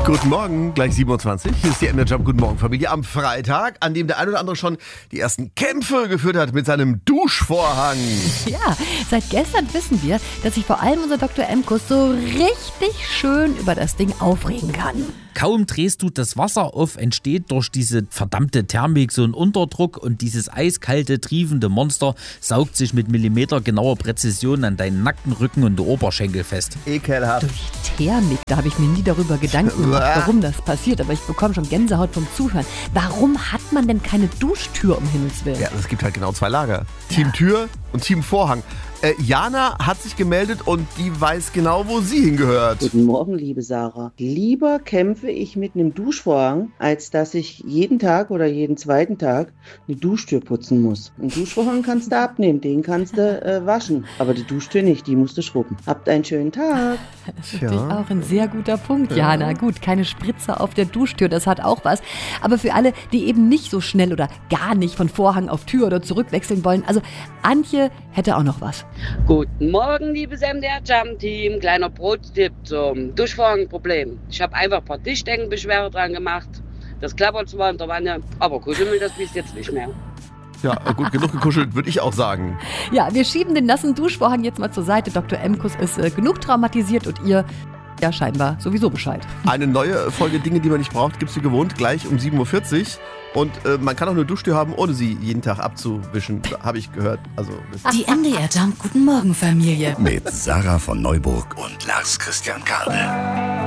Guten Morgen, gleich 27. Hier ist die MDR Jump. Guten Morgen, Familie. Am Freitag, an dem der ein oder andere schon die ersten Kämpfe geführt hat mit seinem Duschvorhang. Ja, seit gestern wissen wir, dass sich vor allem unser Dr. Emkus so richtig schön über das Ding aufregen kann. Kaum drehst du das Wasser auf, entsteht durch diese verdammte Thermik so ein Unterdruck und dieses eiskalte, triefende Monster saugt sich mit millimetergenauer Präzision an deinen nackten Rücken und Oberschenkel fest. Ekelhaft. Durch Thermik, da habe ich mir nie darüber Gedanken gemacht, warum das passiert, aber ich bekomme schon Gänsehaut vom Zuhören. Warum hat man denn keine Duschtür, um Himmels Willen? Ja, es gibt halt genau zwei Lager. Team Tür und Team Vorhang. Jana hat sich gemeldet und die weiß genau, wo sie hingehört. Guten Morgen, liebe Sarah. Lieber kämpfe ich mit einem Duschvorhang, als dass ich jeden Tag oder jeden zweiten Tag eine Duschtür putzen muss. Einen Duschvorhang kannst du abnehmen, den kannst du waschen. Aber die Duschtür nicht, die musst du schrubben. Habt einen schönen Tag. Das ist natürlich auch ein sehr guter Punkt, Jana. Gut, keine Spritze auf der Duschtür, das hat auch was. Aber für alle, die eben nicht so schnell oder gar nicht von Vorhang auf Tür oder zurückwechseln wollen, also Antje hätte auch noch was. Guten Morgen, liebes MDR Jump Team. Kleiner Brottipp zum Duschvorhangproblem. Ich habe einfach ein paar Tischdeckenbeschwere dran gemacht. Das klappert zwar in der Wanne, aber kuscheln will das bis jetzt nicht mehr. Ja, gut, genug gekuschelt, würde ich auch sagen. Ja, wir schieben den nassen Duschvorhang jetzt mal zur Seite. Dr. Emkus ist genug traumatisiert und ihr ja scheinbar sowieso Bescheid. Eine neue Folge Dinge, die man nicht braucht, gibt es wie gewohnt gleich um 7.40 Uhr. Und man kann auch eine Duschtür haben, ohne sie jeden Tag abzuwischen, habe ich gehört. Also, Die MDR Jump Guten Morgen Familie. Mit Sarah von Neuburg und Lars Christian Kade.